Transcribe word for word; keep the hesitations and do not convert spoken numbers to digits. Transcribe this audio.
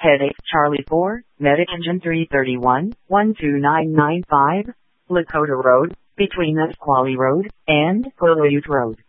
Headache Charlie four, Medic Engine three thirty-one, one two nine nine five, Lakota Road, between Nisqually Road and Quileute Road.